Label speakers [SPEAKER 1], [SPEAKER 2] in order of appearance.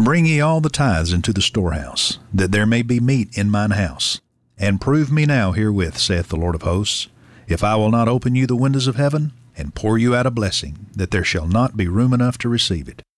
[SPEAKER 1] Bring ye all the tithes into the storehouse, that there may be meat in mine house. And prove me now herewith, saith the Lord of hosts, if I will not open you the windows of heaven, and pour you out a blessing, that there shall not be room enough to receive it.